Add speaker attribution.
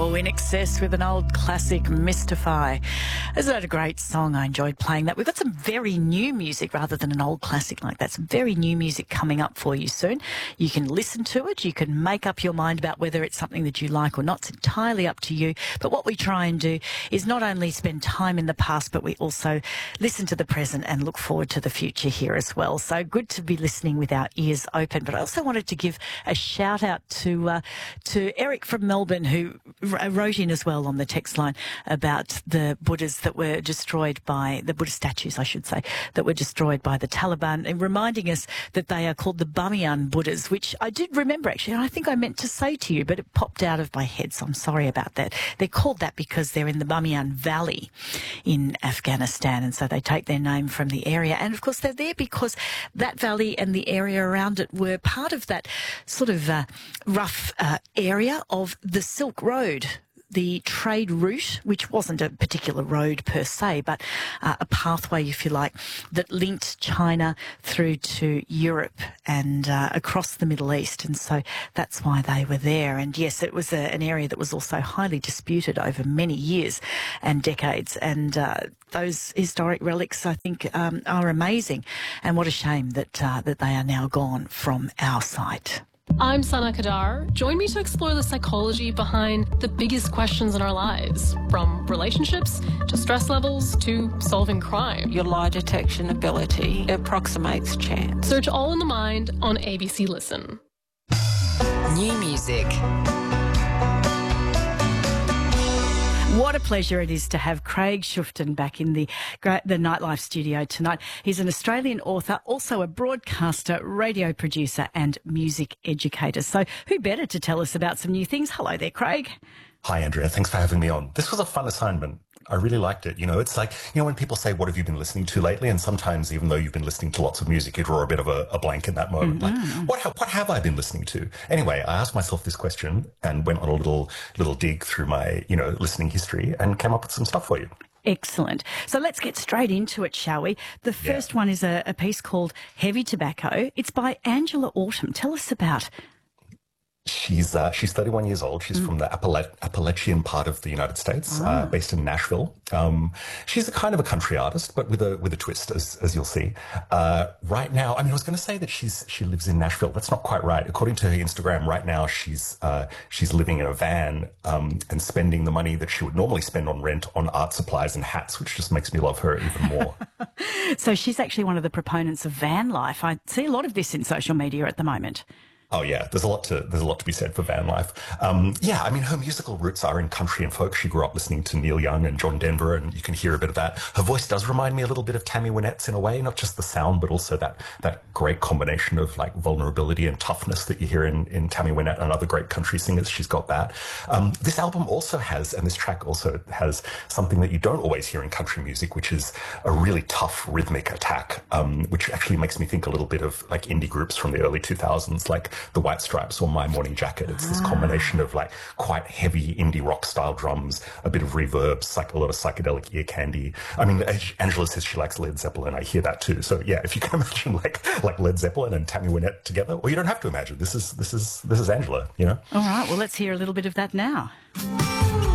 Speaker 1: Oh, In Excess with an old classic, Mystify. Isn't that a great song? I enjoyed playing that. We've got some very new music rather than an old classic like that. Some very new music coming up for you soon. You can listen to it. You can make up your mind about whether it's something that you like or not. It's entirely up to you. But what we try and do is not only spend time in the past, but we also listen to the present and look forward to the future here as well. So good to be listening with our ears open. But I also wanted to give a shout out to Eric from Melbourne, who wrote in as well on the text line about the Buddhas that were destroyed by, the Buddha statues, I should say, that were destroyed by the Taliban, and reminding us that they are called the Bamiyan Buddhas, which I did remember actually, and I think I meant to say to you, but it popped out of my head, so I'm sorry about that. They're called that because they're in the Bamiyan Valley in Afghanistan, and so they take their name from the area. And of course they're there because that valley and the area around it were part of that sort of rough area of the Silk Road, the trade route, which wasn't a particular road per se, but a pathway, if you like, that linked China through to Europe and across the Middle East. And so that's why they were there. And yes, it was an area that was also highly disputed over many years and decades. And those historic relics, I think, are amazing. And what a shame that that they are now gone from our sight.
Speaker 2: I'm Sana Kadar. Join me to explore the psychology behind the biggest questions in our lives, from relationships to stress levels to solving crime.
Speaker 3: Your lie detection ability approximates chance.
Speaker 2: Search All in the Mind on ABC Listen.
Speaker 4: New music.
Speaker 1: What a pleasure it is to have Craig Schuften back in the Nightlife studio tonight. He's an Australian author, also a broadcaster, radio producer and music educator. So who better to tell us about some new things? Hello there, Craig.
Speaker 5: Hi, Andrea. Thanks for having me on. This was a fun assignment. I really liked it. You know, it's like, you know, when people say, what have you been listening to lately? And sometimes, even though you've been listening to lots of music, you draw a bit of a blank in that moment.
Speaker 1: Mm-hmm.
Speaker 5: Like, what have I been listening to? Anyway, I asked myself this question and went on a little dig through my, you know, listening history and came up with some stuff for you.
Speaker 1: Excellent. So let's get straight into it, shall we? The first one is a piece called Heavy Tobacco. It's by Angela Autumn. Tell us about.
Speaker 5: She's 31 years old. She's from the Appalachian part of the United States, based in Nashville. She's a kind of a country artist, but with a twist, as you'll see. Right now, I mean, I was going to say that she lives in Nashville. That's not quite right. According to her Instagram, right now she's living in a van and spending the money that she would normally spend on rent on art supplies and hats, which just makes me love her even more.
Speaker 1: So she's actually one of the proponents of van life. I see a lot of this in social media at the moment.
Speaker 5: Oh yeah, there's a lot to be said for van life. Yeah, I mean, her musical roots are in country and folk. She grew up listening to Neil Young and John Denver, and you can hear a bit of that. Her voice does remind me a little bit of Tammy Wynette's in a way, not just the sound, but also that great combination of like vulnerability and toughness that you hear in Tammy Wynette and other great country singers. She's got that. This album also has, and this track also has, something that you don't always hear in country music, which is a really tough rhythmic attack, which actually makes me think a little bit of like indie groups from the early 2000s, like the White Stripes or My Morning Jacket. It's this combination of like quite heavy indie rock style drums, a bit of reverb, a lot of psychedelic ear candy. I mean, Angela says she likes Led Zeppelin. I hear that too. So yeah, if you can imagine like Led Zeppelin and Tammy Wynette together, or you don't have to imagine. This is Angela, you know?
Speaker 1: All right. Well, let's hear a little bit of that now.